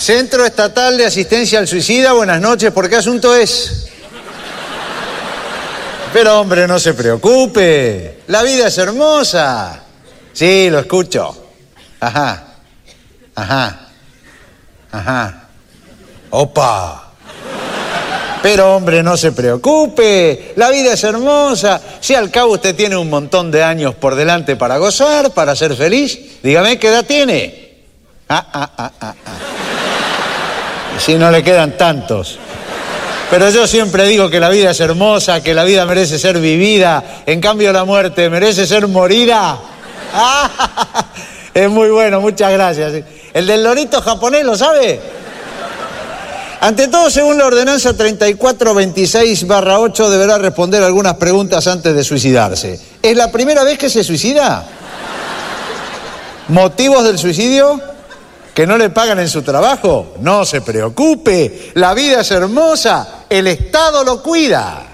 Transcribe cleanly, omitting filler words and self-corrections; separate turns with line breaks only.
Centro Estatal de Asistencia al Suicida, buenas noches, ¿por qué asunto es? Pero hombre, no se preocupe, la vida es hermosa. Sí, lo escucho. Ajá. Opa. Pero hombre, no se preocupe, la vida es hermosa. Si al cabo usted tiene un montón de años por delante para gozar, para ser feliz, dígame qué edad tiene. Si no le quedan tantos. Pero yo siempre digo que la vida es hermosa, que la vida merece ser vivida, en cambio la muerte merece ser morida. Es muy bueno, muchas gracias. El del lorito japonés, ¿lo sabe? Ante todo, según la ordenanza 3426/8, deberá responder algunas preguntas antes de suicidarse. ¿Es la primera vez que se suicida? ¿Motivos del suicidio? ¿Que no le pagan en su trabajo? No se preocupe, la vida es hermosa, el Estado lo cuida.